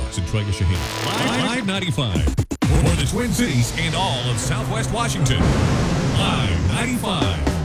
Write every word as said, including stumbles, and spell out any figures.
Fox and Trey Shaheen. Live ninety-five. For the Twin Cities and all of Southwest Washington. Live ninety-five.